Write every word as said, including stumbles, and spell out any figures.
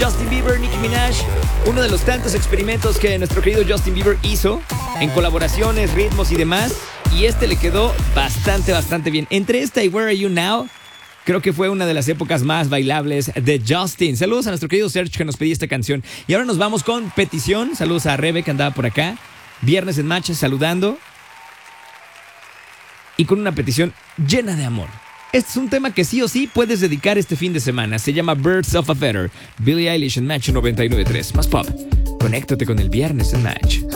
Justin Bieber, Nicki Minaj. Uno de los tantos experimentos que nuestro querido Justin Bieber hizo en colaboraciones, ritmos y demás. Y este le quedó bastante, bastante bien. Entre esta y Where Are You Now, creo que fue una de las épocas más bailables de Justin. Saludos a nuestro querido Serge que nos pedía esta canción. Y ahora nos vamos con petición. Saludos a Rebe que andaba por acá. Viernes en Match saludando. Y con una petición llena de amor. Este es un tema que sí o sí puedes dedicar este fin de semana. Se llama Birds of a Feather. Billie Eilish en Match noventa y nueve punto tres. Más pop. Conéctate con el Viernes en Match.